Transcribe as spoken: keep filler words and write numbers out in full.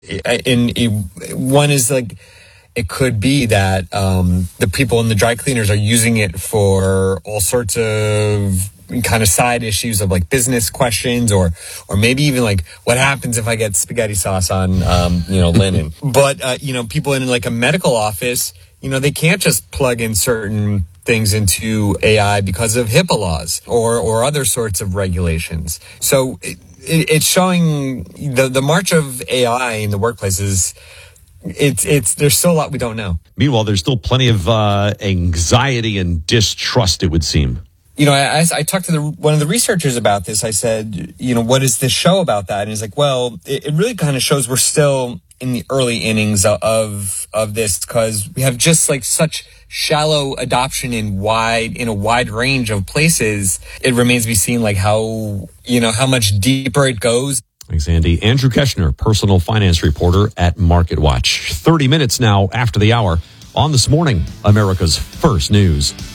And one is like, it could be that um, the people in the dry cleaners are using it for all sorts of kind of side issues of like business questions, or or maybe even like what happens if I get spaghetti sauce on um, you know linen. But uh, you know, people in like a medical office, you know, they can't just plug in certain things into A I because of HIPAA laws or or other sorts of regulations. So it, it, it's showing the the march of A I in the workplaces. It's it's there's still a lot we don't know. Meanwhile, there's still plenty of uh, anxiety and distrust, it would seem. You know, I, I talked to the, one of the researchers about this. I said, you know, what is this show about that? And he's like, well, it, it really kind of shows we're still in the early innings of of, of this, because we have just like such shallow adoption in wide in a wide range of places. It remains to be seen like how, you know, how much deeper it goes. Thanks, Andy. Andrew Keshner, personal finance reporter at MarketWatch. thirty minutes now after the hour on This Morning, America's First News.